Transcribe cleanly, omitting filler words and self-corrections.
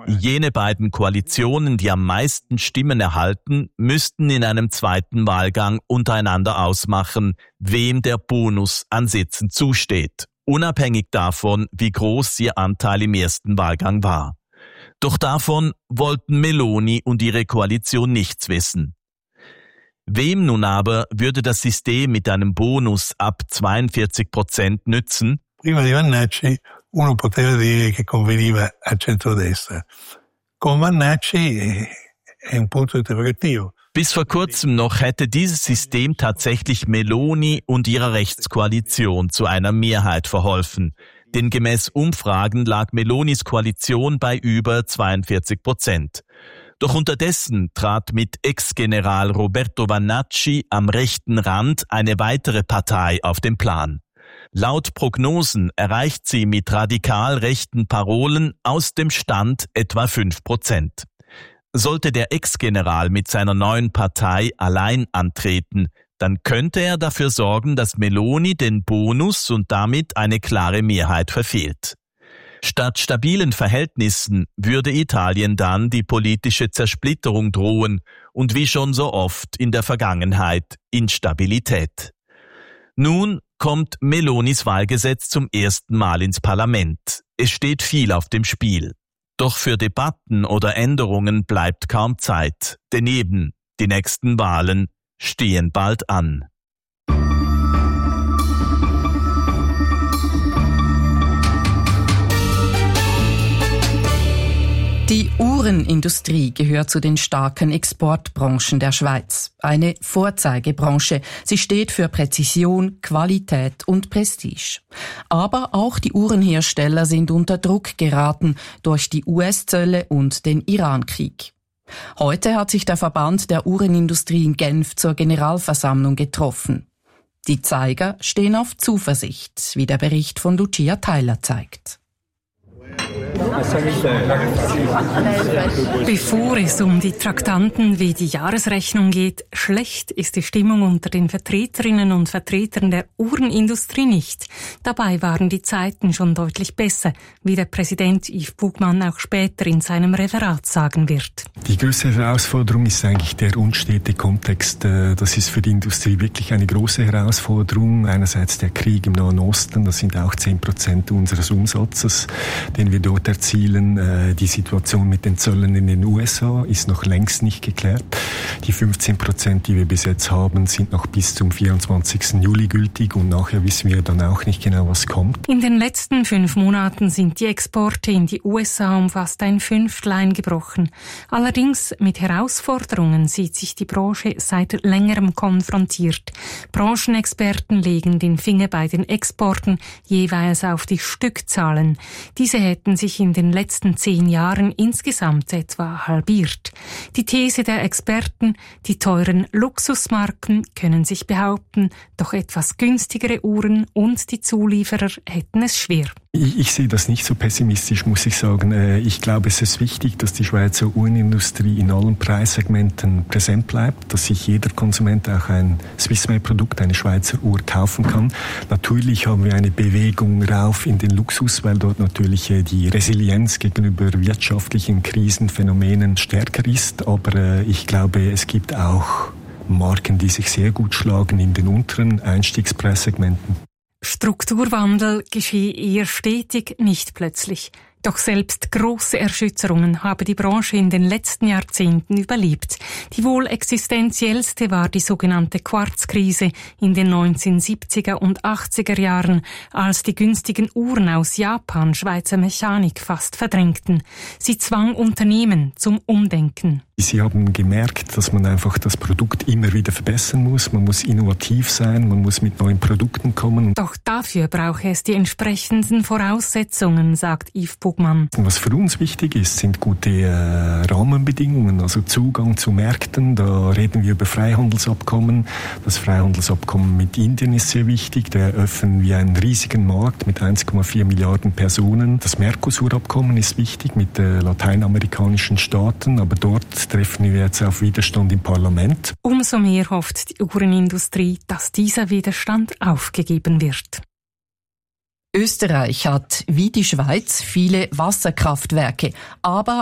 Jene beiden Koalitionen, die am meisten Stimmen erhalten, müssten in einem zweiten Wahlgang untereinander ausmachen, wem der Bonus an Sitzen zusteht, unabhängig davon, wie groß ihr Anteil im ersten Wahlgang war. Doch davon wollten Meloni und ihre Koalition nichts wissen. Wem nun aber würde das System mit einem Bonus ab 42% nützen? Prima di Vannacci uno poteva dire che conveniva al centrodestra. Con Vannacci è un punto interrogativo. Bis vor kurzem noch hätte dieses System tatsächlich Meloni und ihrer Rechtskoalition zu einer Mehrheit verholfen. Denn gemäß Umfragen lag Melonis Koalition bei über 42%. Doch unterdessen trat mit Ex-General Roberto Vannacci am rechten Rand eine weitere Partei auf den Plan. Laut Prognosen erreicht sie mit radikal rechten Parolen aus dem Stand etwa 5%. Sollte der Ex-General mit seiner neuen Partei allein antreten, dann könnte er dafür sorgen, dass Meloni den Bonus und damit eine klare Mehrheit verfehlt. Statt stabilen Verhältnissen würde Italien dann die politische Zersplitterung drohen und wie schon so oft in der Vergangenheit Instabilität. Nun kommt Melonis Wahlgesetz zum ersten Mal ins Parlament. Es steht viel auf dem Spiel. Doch für Debatten oder Änderungen bleibt kaum Zeit, denn eben die nächsten Wahlen stehen bald an. Die Uhrenindustrie gehört zu den starken Exportbranchen der Schweiz. Eine Vorzeigebranche. Sie steht für Präzision, Qualität und Prestige. Aber auch die Uhrenhersteller sind unter Druck geraten durch die US-Zölle und den Iran-Krieg. Heute hat sich der Verband der Uhrenindustrie in Genf zur Generalversammlung getroffen. Die Zeiger stehen auf Zuversicht, wie der Bericht von Lucia Theiler zeigt. Bevor es um die Traktanten wie die Jahresrechnung geht, schlecht ist die Stimmung unter den Vertreterinnen und Vertretern der Uhrenindustrie nicht. Dabei waren die Zeiten schon deutlich besser, wie der Präsident Yves Bugmann auch später in seinem Referat sagen wird. Die größte Herausforderung ist eigentlich der unstete Kontext. Das ist für die Industrie wirklich eine große Herausforderung. Einerseits der Krieg im Nahen Osten, das sind auch 10% unseres Umsatzes, den wir dort erzielen. Die Situation mit den Zöllen in den USA ist noch längst nicht geklärt. Die 15%, die wir bis jetzt haben, sind noch bis zum 24. Juli gültig und nachher wissen wir dann auch nicht genau, was kommt. In den letzten 5 Monaten sind die Exporte in die USA um fast ein Fünftel eingebrochen. Allerdings mit Herausforderungen sieht sich die Branche seit längerem konfrontiert. Branchenexperten legen den Finger bei den Exporten jeweils auf die Stückzahlen. Diese hätten sich in den letzten 10 Jahren insgesamt etwa halbiert. Die These der Experten, die teuren Luxusmarken können sich behaupten, doch etwas günstigere Uhren und die Zulieferer hätten es schwer. Ich sehe das nicht so pessimistisch, muss ich sagen. Ich glaube, es ist wichtig, dass die Schweizer Uhrenindustrie in allen Preissegmenten präsent bleibt, dass sich jeder Konsument auch ein Swissmade-Produkt, eine Schweizer Uhr kaufen kann. Natürlich haben wir eine Bewegung rauf in den Luxus, weil dort natürlich die Resilienz gegenüber wirtschaftlichen Krisenphänomenen stärker ist. Aber ich glaube, es gibt auch Marken, die sich sehr gut schlagen in den unteren Einstiegspreissegmenten. Strukturwandel geschehe eher stetig, nicht plötzlich. Doch selbst große Erschütterungen habe die Branche in den letzten Jahrzehnten überlebt. Die wohl existenziellste war die sogenannte Quarzkrise in den 1970er und 80er Jahren, als die günstigen Uhren aus Japan Schweizer Mechanik fast verdrängten. Sie zwang Unternehmen zum Umdenken. Sie haben gemerkt, dass man einfach das Produkt immer wieder verbessern muss. Man muss innovativ sein, man muss mit neuen Produkten kommen. Doch dafür brauche es die entsprechenden Voraussetzungen, sagt Yves Bugmann. Was für uns wichtig ist, sind gute Rahmenbedingungen, also Zugang zu Märkten. Da reden wir über Freihandelsabkommen. Das Freihandelsabkommen mit Indien ist sehr wichtig. Da eröffnen wir einen riesigen Markt mit 1,4 Milliarden Personen. Das Mercosur-Abkommen ist wichtig mit lateinamerikanischen Staaten, aber dort treffen wir jetzt auf Widerstand im Parlament. Umso mehr hofft die Uhrenindustrie, dass dieser Widerstand aufgegeben wird. Österreich hat, wie die Schweiz, viele Wasserkraftwerke, aber